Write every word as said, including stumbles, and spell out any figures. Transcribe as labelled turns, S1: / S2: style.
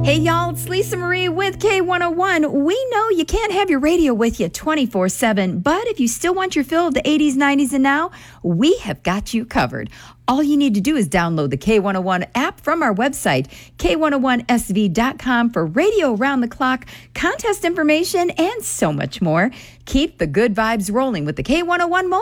S1: Hey, y'all, it's Lisa Marie with K one oh one. We know you can't have your radio with you twenty-four seven, but if you still want your fill of the eighties, nineties, and now, we have got you covered. All you need to do is download the K one oh one app from our website, K one oh one S V dot com, for radio around the clock, contest information, and so much more. Keep the good vibes rolling with the K one oh one mobile